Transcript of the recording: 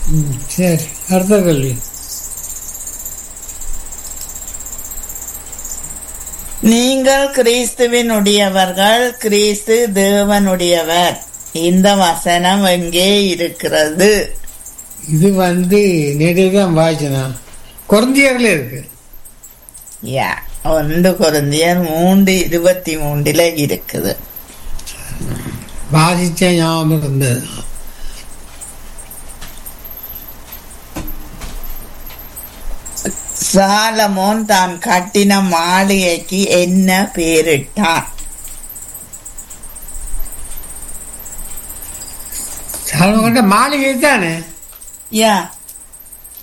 சரி, அடுத்த கேள்வி. நீங்கள் கிறிஸ்துவினுடையவர்கள், கிறிஸ்து தேவனுடையவர். இந்த வசனம் எங்கே இருக்கிறது? இது நேற்றுதான் வாய்ச்சனா குழந்தையர்களே இருக்கு. 1 கொரிந்தியர் 3:23 இருக்குது. வாசிச்ச ஞாபகம் இருந்தது. சாலமோன் தான் கட்டின மாளிகைக்கு என்ன பேரிட்டான்? சாலமோன் கட்ட மாளிகை தானே.